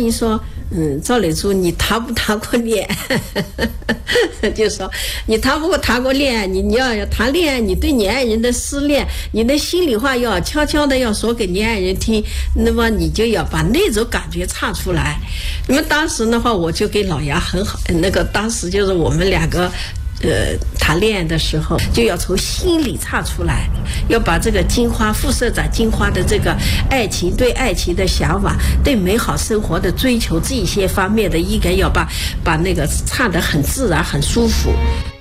你说，赵磊珠，你谈不谈过恋爱？就说你谈不谈过恋爱？你要谈恋爱，你对你爱人的失恋，你的心里话要悄悄的要说给你爱人听，那么你就要把那种感觉唱出来。那么当时的话，我就给老杨很好，当时就是我们两个。谈恋爱的时候就要从心里唱出来，要把这个金花副社长金花的这个爱情对爱情的想法，对美好生活的追求这些方面的，应该要把那个唱得很自然很舒服。